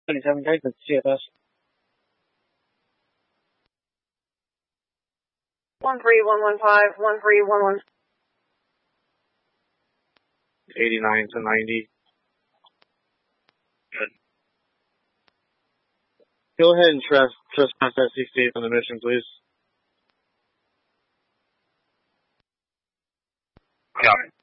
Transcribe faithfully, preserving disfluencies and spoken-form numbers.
这里下面开始，谢谢大家。 One three one one five one three one one. Eighty-nine to ninety. Good. Go ahead and trespass trespass that sixty-eight on the mission, please. Copy.